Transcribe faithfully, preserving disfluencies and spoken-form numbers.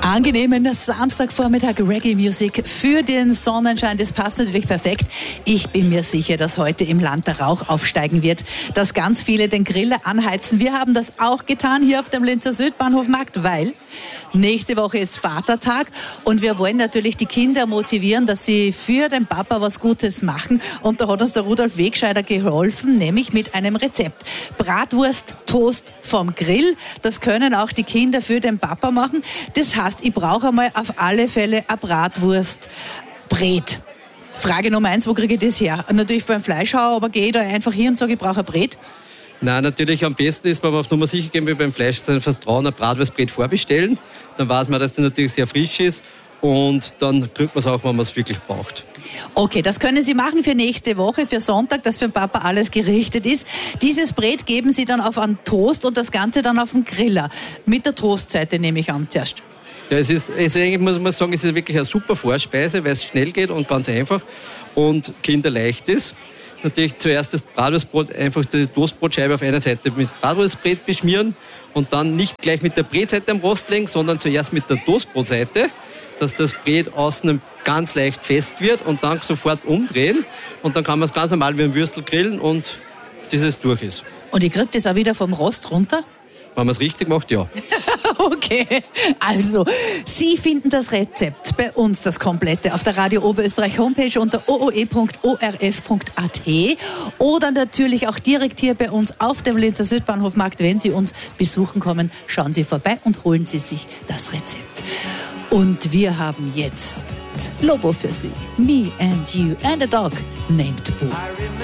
Angenehmen Samstagvormittag Reggae-Musik für den Sonnenschein. Das passt natürlich perfekt. Ich bin mir sicher, dass heute im Land der Rauch aufsteigen wird, dass ganz viele den Griller anheizen. Wir haben das auch getan hier auf dem Linzer Südbahnhofmarkt, weil nächste Woche ist Vatertag und wir wollen natürlich die Kinder motivieren, dass sie für den Papa was Gutes machen. Und da hat uns der Rudolf Wegscheider geholfen, nämlich mit einem Rezept. Bratwurst, Toast vom Grill. Das können auch die Kinder für den Papa machen. Das heißt, ich brauche einmal auf alle Fälle eine Bratwurst. Bret. Frage Nummer eins, wo kriege ich das her? Natürlich beim Fleischhauer, aber gehe ich da einfach hier und sage, ich brauche ein Bret? Nein, natürlich am besten ist, wenn man auf Nummer sicher gehen will beim Fleisch, sein Vertrauen ein Bratwurstbrett vorbestellen. Dann weiß man, dass das natürlich sehr frisch ist und dann kriegt man es auch, wenn man es wirklich braucht. Okay, das können Sie machen für nächste Woche, für Sonntag, dass für den Papa alles gerichtet ist. Dieses Brett geben Sie dann auf einen Toast und das Ganze dann auf den Griller. Mit der Toastseite nehme ich an zuerst. Ja, es ist, es ist eigentlich, muss man sagen, es ist wirklich eine super Vorspeise, weil es schnell geht und ganz einfach und kinderleicht ist. Natürlich zuerst das Bratwurstbrot, einfach die Toastbrotscheibe auf einer Seite mit Bratwurstbrett beschmieren und dann nicht gleich mit der Bretseite am Rost legen, sondern zuerst mit der Toastbrotseite, dass das Brot außen ganz leicht fest wird und dann sofort umdrehen und dann kann man es ganz normal wie ein Würstel grillen und dieses durch ist. Und ich kriege das auch wieder vom Rost runter? Wenn man es richtig macht, ja. Okay, also Sie finden das Rezept bei uns, das komplette, auf der Radio Oberösterreich Homepage unter o o e punkt o r f punkt a t oder natürlich auch direkt hier bei uns auf dem Linzer Südbahnhofmarkt. Wenn Sie uns besuchen kommen, schauen Sie vorbei und holen Sie sich das Rezept. Und wir haben jetzt Lobo für Sie. Me and You and a Dog named Boo.